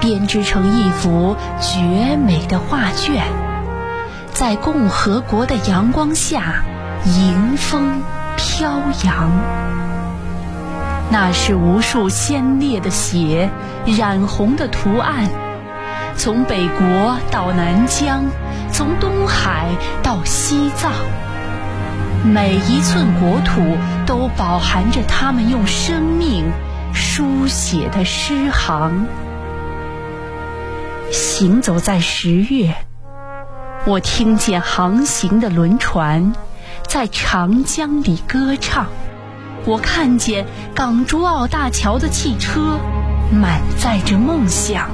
编织成一幅绝美的画卷，在共和国的阳光下迎风飘扬。那是无数鲜烈的血染红的图案，从北国到南疆，从东海到西藏，每一寸国土都饱含着他们用生命书写的诗行。行走在10月，我听见航行的轮船在长江里歌唱，我看见港珠澳大桥的汽车满载着梦想。